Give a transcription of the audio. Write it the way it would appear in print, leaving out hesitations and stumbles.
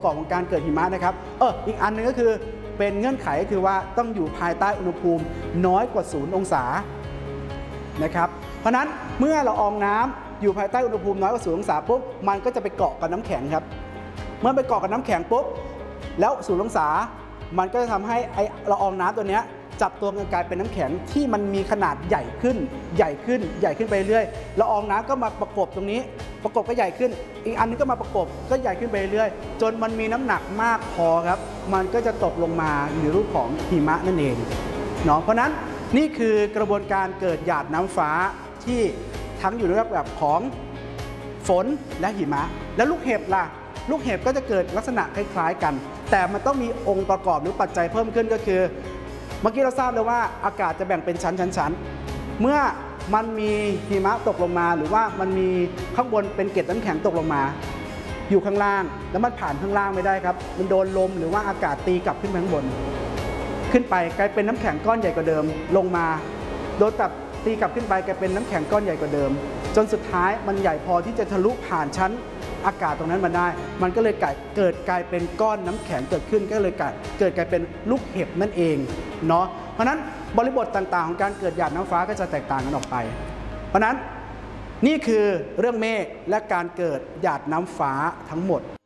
ก่อนของการเกิดหิมะนะครับอีกอันนึงก็คือเป็นเงื่อนไขคือว่าต้องอยู่ภายใต้อุณหภูมิน้อยกว่า0 องศานะครับเพราะนั้นเมื่อละอองน้ำอยู่ภายใต้อุณหภูมิน้อยกว่า0 องศาปุ๊บมันก็จะไปเกาะกับน้ำแข็งครับเมื่อไปเกาะกับน้ำแข็งปุ๊บแล้ว0 องศามันก็จะทำให้ไอละอองน้ำตัวนี้จับตัวกันกลายเป็นน้ำแข็งที่มันมีขนาดใหญ่ขึ้นใหญ่ขึ้นใหญ่ขึ้นไปเรื่อยละอองน้ำก็มาประกบตรงนี้ประกบก็ใหญ่ขึ้นอีกอันนึงก็มาประกบก็ใหญ่ขึ้นไปเรื่อยจนมันมีน้ำหนักมากพอครับมันก็จะตกลงมาในรูปของหิมะนั่นเองเนาะเพราะนั้นนี่คือกระบวนการเกิดหยาดน้ำฟ้าที่ทั้งอยู่ในรูปแบบของฝนและหิมะแล้วลูกเห็บล่ะลูกเห็บก็จะเกิดลักษณะคล้ายๆกันแต่มันต้องมีองค์ประกอบหรือปัจจัยเพิ่มขึ้นก็คือเมื่อกี้เราทราบแล้วว่าอากาศจะแบ่งเป็นชั้นๆเมื่อมันมีหิมะตกลงมาหรือว่ามันมีข้างบนเป็นเกล็ดน้ำแข็งตกลงมาอยู่ข้างล่างแล้วมันผ่านข้างล่างไม่ได้ครับมันโดนลมหรือว่าอากาศตีกลับขึ้นไปข้างบนขึ้นไปกลายเป็นน้ำแข็งก้อนใหญ่กว่าเดิมลงมาโดนตีกลับขึ้นไปกลายเป็นน้ำแข็งก้อนใหญ่กว่าเดิมจนสุดท้ายมันใหญ่พอที่จะทะลุผ่านชั้นอากาศตรงนั้นมาได้มันก็เลยเกิดกลายเป็นก้อนน้ำแข็งเกิดขึ้นก็เลยกลายเป็นลูกเห็บนั่นเองเนาะเพราะนั้นบริบทต่างๆของการเกิดหยาดน้ำฟ้าก็จะแตกต่างกันออกไปเพราะนั้นนี่คือเรื่องเมฆและการเกิดหยาดน้ำฟ้าทั้งหมด